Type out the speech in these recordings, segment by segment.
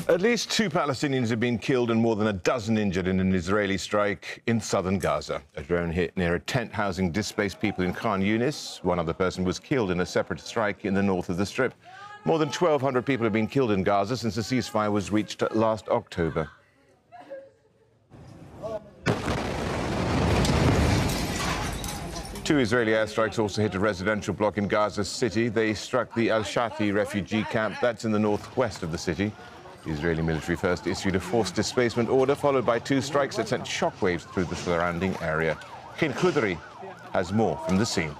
At least 2 Palestinians have been killed and more than a dozen injured in an Israeli strike in southern Gaza. A drone hit near a tent housing displaced people in Khan Yunis. One other person was killed in a separate strike in the north of the Strip. More than 1,200 people have been killed in Gaza since the ceasefire was reached last October. Two Israeli airstrikes also hit a residential block in Gaza City. They struck the Al-Shati refugee camp. That's in the northwest of the city. The Israeli military first issued a forced displacement order, followed by 2 strikes that sent shockwaves through the surrounding area. Khin Khudri has more from the scene.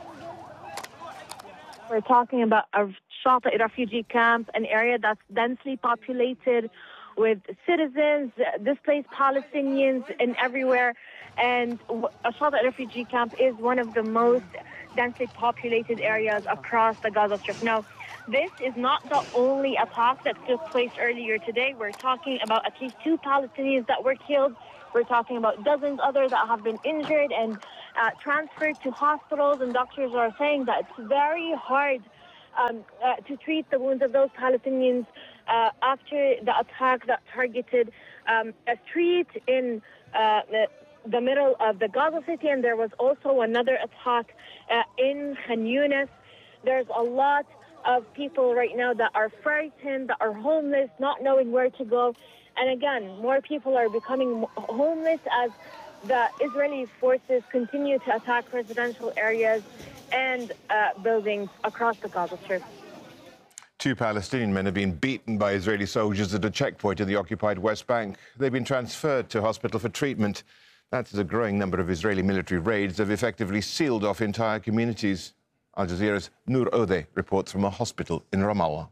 We're talking about a Shati refugee camp, an area that's densely populated with citizens, displaced Palestinians in everywhere. And a Shati refugee camp is one of the most densely populated areas across the Gaza Strip. Now, this is not the only attack that took place earlier today. We're talking about at least 2 Palestinians that were killed. We're talking about dozens others that have been injured and transferred to hospitals. And doctors are saying that it's very hard to treat the wounds of those Palestinians after the attack that targeted a street in the middle of the Gaza City. And there was also another attack in Khan Yunis. There's a lot of people right now that are frightened, that are homeless, not knowing where to go. And again, more people are becoming homeless as the Israeli forces continue to attack residential areas and buildings across the Gaza Strip. 2 Palestinian men have been beaten by Israeli soldiers at a checkpoint in the occupied West Bank. They've been transferred to hospital for treatment. That's as a growing number of Israeli military raids have effectively sealed off entire communities. Al Jazeera's Noor Odeh reports from a hospital in Ramallah.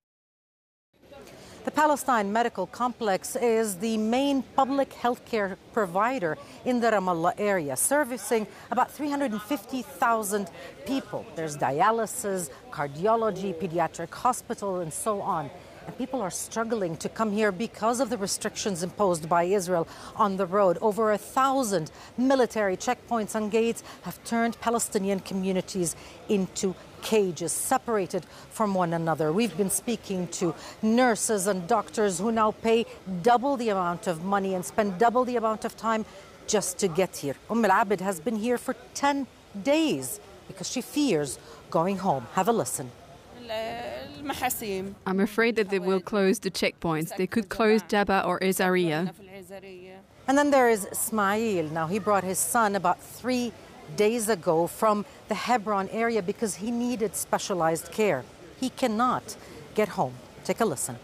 The Palestine Medical Complex is the main public healthcare provider in the Ramallah area, servicing about 350,000 people. There's dialysis, cardiology, pediatric hospital, and so on. And people are struggling to come here because of the restrictions imposed by Israel on the road. Over 1,000 military checkpoints and gates have turned Palestinian communities into cages, separated from one another. We've been speaking to nurses and doctors who now pay double the amount of money and spend double the amount of time just to get here. Al-Abid has been here for 10 days because she fears going home. Have a listen. I'm afraid that they will close the checkpoints. They could close Jabba or Izariya. And then there is Ismail. Now, he brought his son about 3 days ago from the Hebron area because he needed specialized care. He cannot get home. Take a listen.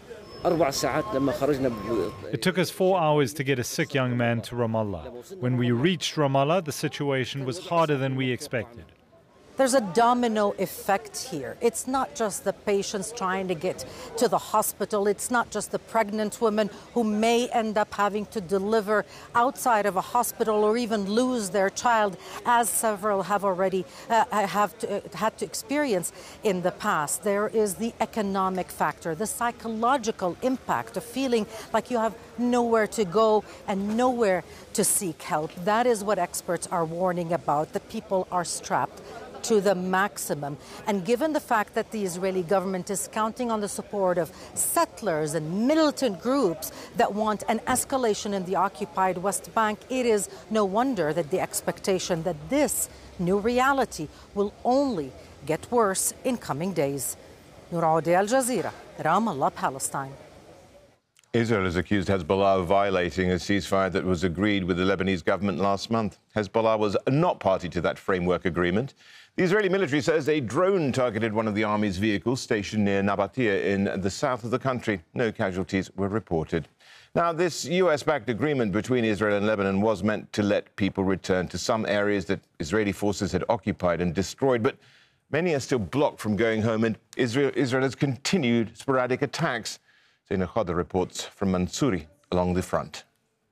It took us 4 hours to get a sick young man to Ramallah. When we reached Ramallah, the situation was harder than we expected. There's a domino effect here. It's not just the patients trying to get to the hospital. It's not just the pregnant women who may end up having to deliver outside of a hospital or even lose their child, as several have already had to experience in the past. There is the economic factor, the psychological impact of feeling like you have nowhere to go and nowhere to seek help. That is what experts are warning about, that people are strapped to the maximum. And given the fact that the Israeli government is counting on the support of settlers and militant groups that want an escalation in the occupied West Bank, it is no wonder that the expectation that this new reality will only get worse in coming days. Noor Odeh, Al Jazeera, Ramallah, Palestine. Israel has accused Hezbollah of violating a ceasefire that was agreed with the Lebanese government last month. Hezbollah was not party to that framework agreement. The Israeli military says a drone targeted one of the army's vehicles stationed near Nabatea in the south of the country. No casualties were reported. Now, this US-backed agreement between Israel and Lebanon was meant to let people return to some areas that Israeli forces had occupied and destroyed, but many are still blocked from going home, and Israel has continued sporadic attacks. Zainab Khadr reports from Mansouri along the front.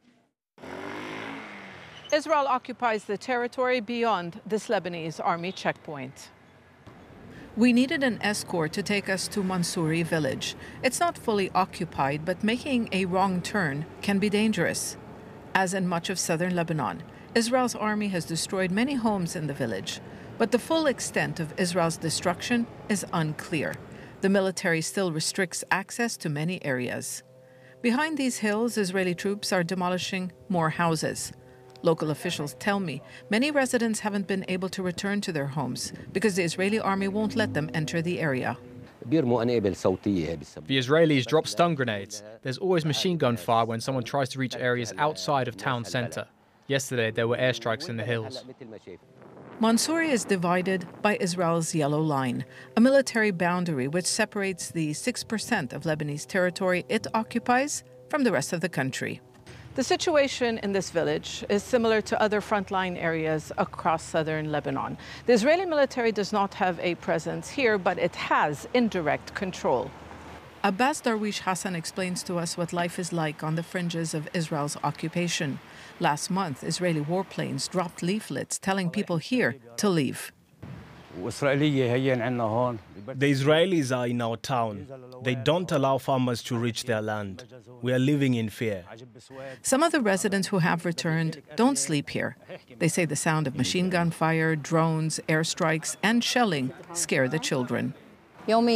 Israel occupies the territory beyond this Lebanese army checkpoint. We needed an escort to take us to Mansouri village. It's not fully occupied, but making a wrong turn can be dangerous. As in much of southern Lebanon, Israel's army has destroyed many homes in the village, but the full extent of Israel's destruction is unclear. The military still restricts access to many areas. Behind these hills, Israeli troops are demolishing more houses. Local officials tell me many residents haven't been able to return to their homes because the Israeli army won't let them enter the area. The Israelis drop stun grenades. There's always machine gun fire when someone tries to reach areas outside of town centre. Yesterday, there were airstrikes in the hills. Mansouri is divided by Israel's Yellow Line, a military boundary which separates the 6% of Lebanese territory it occupies from the rest of the country. The situation in this village is similar to other frontline areas across southern Lebanon. The Israeli military does not have a presence here, but it has indirect control. Abbas Darwish Hassan explains to us what life is like on the fringes of Israel's occupation. Last month, Israeli warplanes dropped leaflets telling people here to leave. The Israelis are in our town. They don't allow farmers to reach their land. We are living in fear. Some of the residents who have returned don't sleep here. They say the sound of machine gun fire, drones, airstrikes, and shelling scare the children.